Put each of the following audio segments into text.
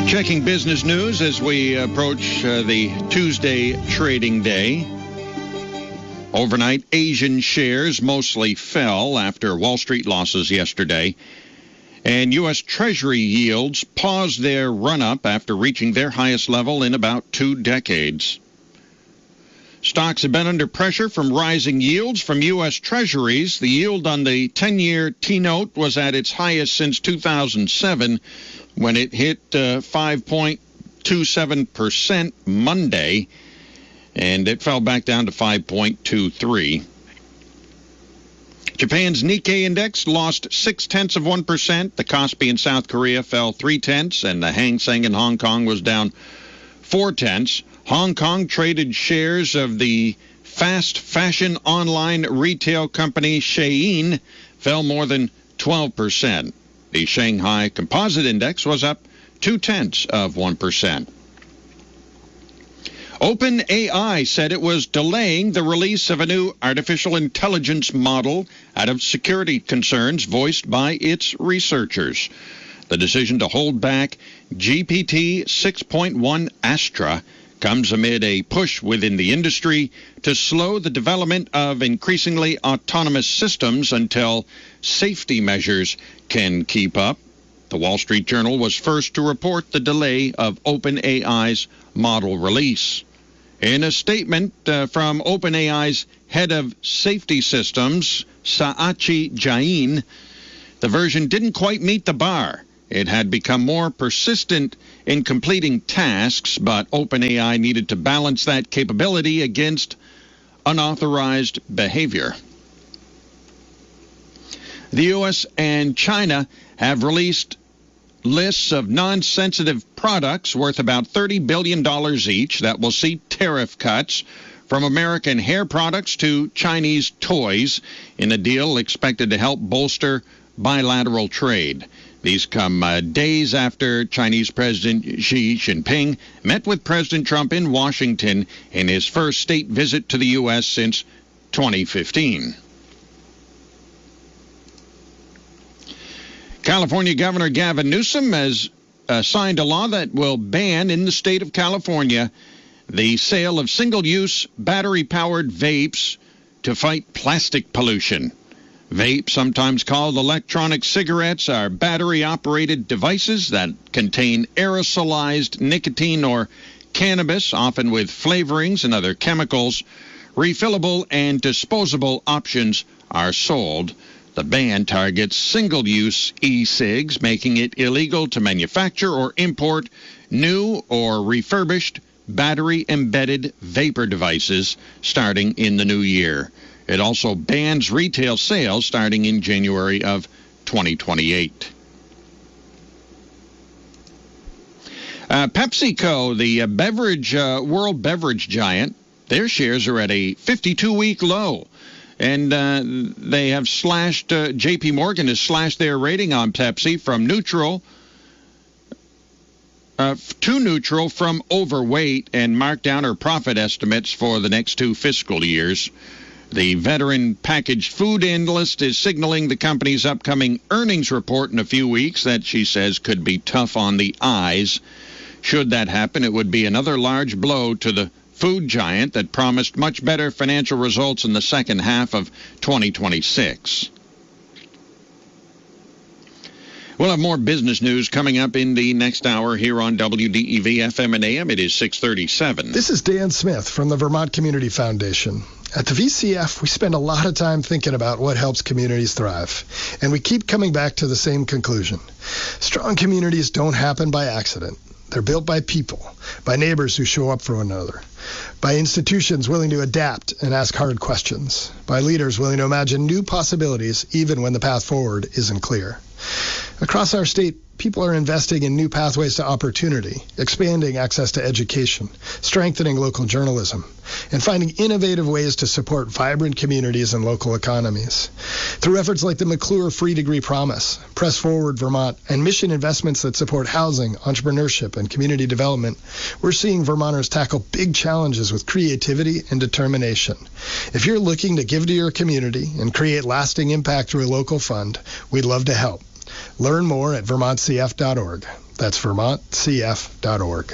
Checking business news as we approach the Tuesday trading day. Overnight, Asian shares mostly fell after Wall Street losses yesterday. And U.S. Treasury yields paused their run-up after reaching their highest level in about 2 decades. Stocks have been under pressure from rising yields from U.S. Treasuries. The yield on the 10-year T-note was at its highest since 2007 when it hit 5.27% Monday, and it fell back down to 5.23. Japan's Nikkei index lost 0.6%. The Kospi in South Korea fell 0.3%, and the Hang Seng in Hong Kong was down 0.4%. Hong Kong traded shares of the fast fashion online retail company Shein fell more than 12%. The Shanghai Composite Index was up 0.2%. OpenAI said it was delaying the release of a new artificial intelligence model out of security concerns voiced by its researchers. The decision to hold back GPT 6.1 Astra comes amid a push within the industry to slow the development of increasingly autonomous systems until safety measures can keep up. The Wall Street Journal was first to report the delay of OpenAI's model release. In a statement from OpenAI's head of safety systems, Saatchi Jain, the version didn't quite meet the bar. It had become more persistent in completing tasks, but OpenAI needed to balance that capability against unauthorized behavior. The U.S. and China have released lists of non-sensitive products worth about $30 billion each that will see tariff cuts from American hair products to Chinese toys in a deal expected to help bolster bilateral trade. These come days after Chinese President Xi Jinping met with President Trump in Washington in his first state visit to the U.S. since 2015. California Governor Gavin Newsom has signed a law that will ban in the state of California the sale of single-use battery-powered vapes to fight plastic pollution. Vapes, sometimes called electronic cigarettes, are battery-operated devices that contain aerosolized nicotine or cannabis, often with flavorings and other chemicals. Refillable and disposable options are sold. The ban targets single-use e-cigs, making it illegal to manufacture or import new or refurbished battery-embedded vapor devices starting in the new year. It also bans retail sales starting in January of 2028. PepsiCo, the world beverage giant, their shares are at a 52-week low. And they have slashed, J.P. Morgan has slashed their rating on Pepsi from neutral to neutral from overweight and marked down her profit estimates for the next 2 fiscal years. The veteran packaged food analyst is signaling the company's upcoming earnings report in a few weeks that she says could be tough on the eyes. Should that happen, it would be another large blow to the food giant that promised much better financial results in the second half of 2026. We'll have more business news coming up in the next hour here on WDEV FM and AM. It is 6:37. This is Dan Smith from the Vermont Community Foundation. At the VCF, we spend a lot of time thinking about what helps communities thrive, and we keep coming back to the same conclusion. Strong communities don't happen by accident. They're built by people, by neighbors who show up for one another, by institutions willing to adapt and ask hard questions, by leaders willing to imagine new possibilities even when the path forward isn't clear. Across our state, people are investing in new pathways to opportunity, expanding access to education, strengthening local journalism, and finding innovative ways to support vibrant communities and local economies. Through efforts like the McClure Free Degree Promise, Press Forward Vermont, and mission investments that support housing, entrepreneurship, and community development, we're seeing Vermonters tackle big challenges with creativity and determination. If you're looking to give to your community and create lasting impact through a local fund, we'd love to help. Learn more at vermontcf.org. That's vermontcf.org.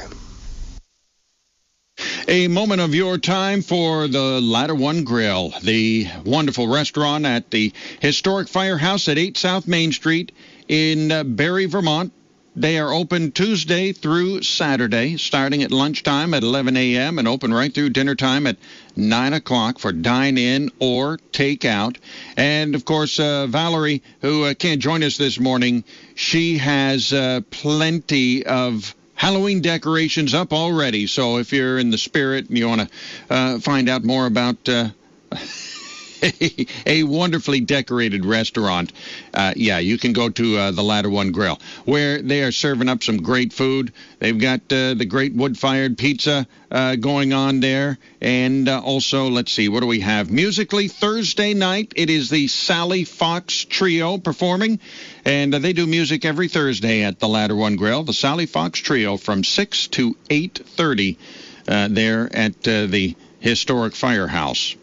A moment of your time for the Ladder One Grill, the wonderful restaurant at the historic firehouse at 8 South Main Street in Barre, Vermont. They are open Tuesday through Saturday, starting at lunchtime at 11 a.m. and open right through dinner time at 9 o'clock for dine-in or take-out. And, of course, Valerie, who can't join us this morning, she has plenty of Halloween decorations up already. So if you're in the spirit and you want to find out more about a wonderfully decorated restaurant, you can go to the Ladder One Grill, where they are serving up some great food. They've got the great wood-fired pizza going on there. And also, let's see, what do we have? Musically, Thursday night, it is the Sally Fox Trio performing. And they do music every Thursday at the Ladder One Grill. The Sally Fox Trio from 6 to 8:30 there at the historic firehouse.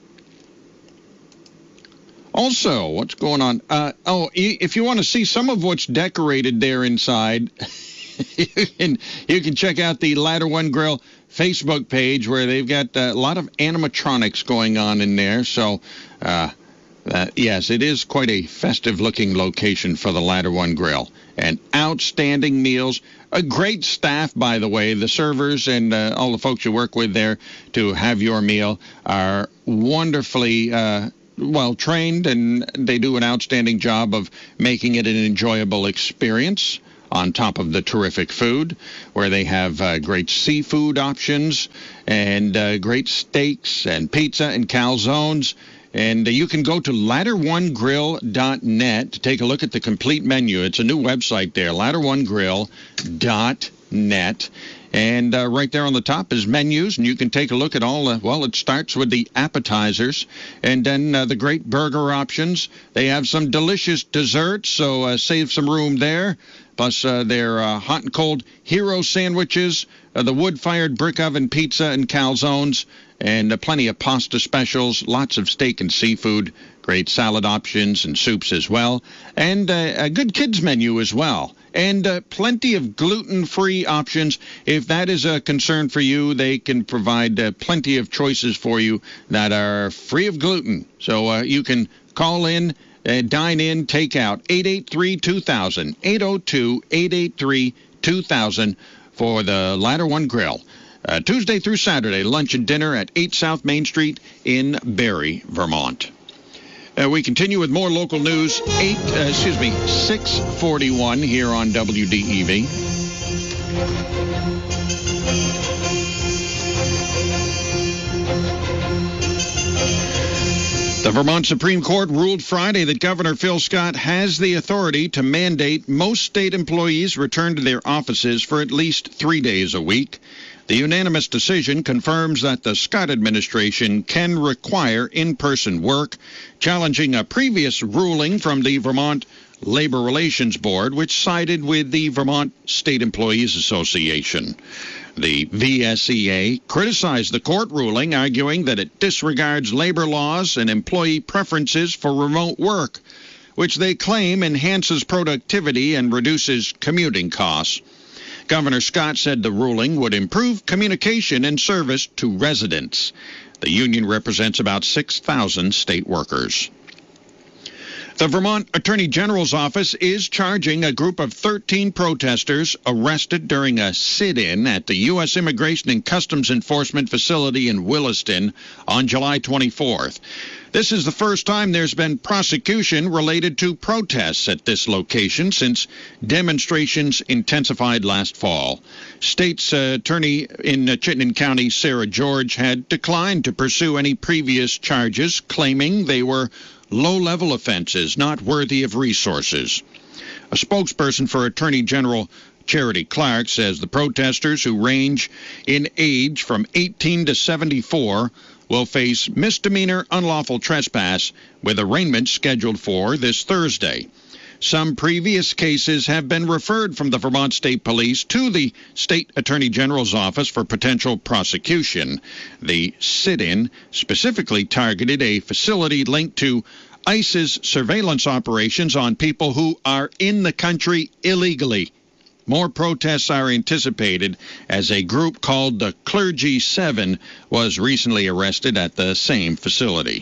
Also, what's going on? If you want to see some of what's decorated there inside, you can check out the Ladder One Grill Facebook page, where they've got a lot of animatronics going on in there. So, yes, it is quite a festive-looking location for the Ladder One Grill. And outstanding meals. A great staff, by the way. The servers and all the folks you work with there to have your meal are wonderfully well-trained, and they do an outstanding job of making it an enjoyable experience on top of the terrific food, where they have great seafood options and great steaks and pizza and calzones. And you can go to ladderonegrill.net to take a look at the complete menu. It's a new website there, ladderonegrill.net. And right there on the top is menus, and you can take a look at all, it starts with the appetizers, and then the great burger options. They have some delicious desserts, so save some room there. Plus their hot and cold hero sandwiches, the wood-fired brick oven pizza and calzones, and plenty of pasta specials, lots of steak and seafood, great salad options and soups as well, and a good kids menu as well. And plenty of gluten-free options. If that is a concern for you, they can provide plenty of choices for you that are free of gluten. So you can call in, dine in, take out, 883-2000, 802-883-2000 for the Ladder One Grill. Tuesday through Saturday, lunch and dinner at 8 South Main Street in Barre, Vermont. We continue with more local news. 6:41 here on WDEV. The Vermont Supreme Court ruled Friday that Governor Phil Scott has the authority to mandate most state employees return to their offices for at least 3 days a week. The unanimous decision confirms that the Scott administration can require in-person work, challenging a previous ruling from the Vermont Labor Relations Board, which sided with the Vermont State Employees Association. The VSEA criticized the court ruling, arguing that it disregards labor laws and employee preferences for remote work, which they claim enhances productivity and reduces commuting costs. Governor Scott said the ruling would improve communication and service to residents. The union represents about 6,000 state workers. The Vermont Attorney General's office is charging a group of 13 protesters arrested during a sit-in at the U.S. Immigration and Customs Enforcement facility in Williston on July 24th. This is the first time there's been prosecution related to protests at this location since demonstrations intensified last fall. State's attorney in Chittenden County, Sarah George, had declined to pursue any previous charges, claiming they were low-level offenses not worthy of resources. A spokesperson for Attorney General Charity Clark says the protesters, who range in age from 18 to 74, will face misdemeanor unlawful trespass with arraignment scheduled for this Thursday. Some previous cases have been referred from the Vermont State Police to the State Attorney General's office for potential prosecution. The sit-in specifically targeted a facility linked to ICE's surveillance operations on people who are in the country illegally. more protests are anticipated as a group called the Clergy 7 was recently arrested at the same facility.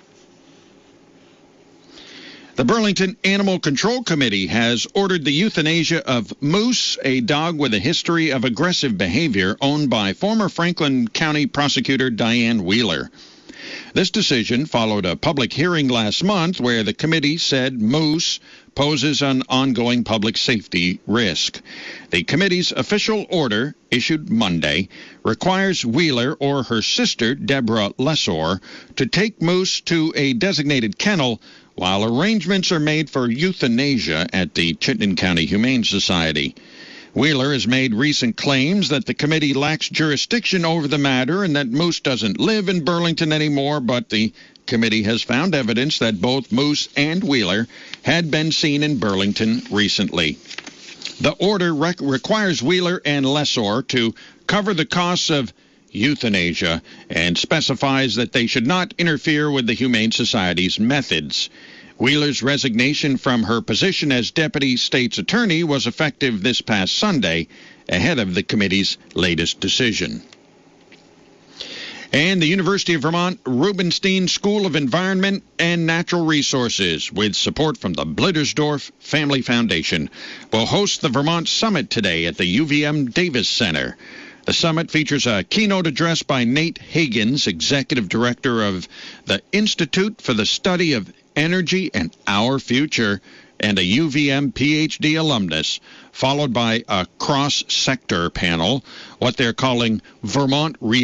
The Burlington Animal Control Committee has ordered the euthanasia of Moose, a dog with a history of aggressive behavior owned by former Franklin County prosecutor Diane Wheeler. This decision followed a public hearing last month where the committee said Moose poses an ongoing public safety risk. The committee's official order, issued Monday, requires Wheeler or her sister, Deborah Lesor, to take Moose to a designated kennel while arrangements are made for euthanasia at the Chittenden County Humane Society. Wheeler has made recent claims that the committee lacks jurisdiction over the matter and that Moose doesn't live in Burlington anymore, but the committee has found evidence that both Moose and Wheeler had been seen in Burlington recently. The order requires Wheeler and Lesor to cover the costs of euthanasia and specifies that they should not interfere with the Humane Society's methods. Wheeler's resignation from her position as deputy state's attorney was effective this past Sunday, ahead of the committee's latest decision. And the University of Vermont Rubenstein School of Environment and Natural Resources, with support from the Blittersdorf Family Foundation, will host the Vermont Summit today at the UVM Davis Center. The summit features a keynote address by Nate Higgins, executive director of the Institute for the Study of Energy and Our Future, and a UVM PhD alumnus, followed by a cross-sector panel, what they're calling Vermont